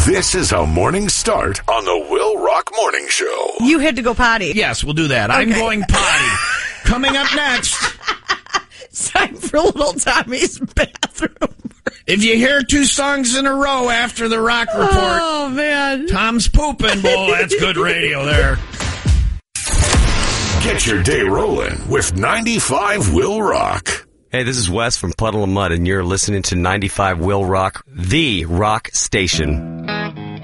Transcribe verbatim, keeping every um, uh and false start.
This is a morning start on the Will Rock Morning Show. You had to go potty. Yes, we'll do that. Okay. I'm going potty. Coming up next. It's time for little Tommy's bathroom. If you hear two songs in a row after the rock report, oh man, Tom's pooping. Boy, that's good radio there. Get your day rolling with ninety-five Will Rock. Hey, this is Wes from Puddle of Mud, and you're listening to ninety-five Will Rock, the rock station.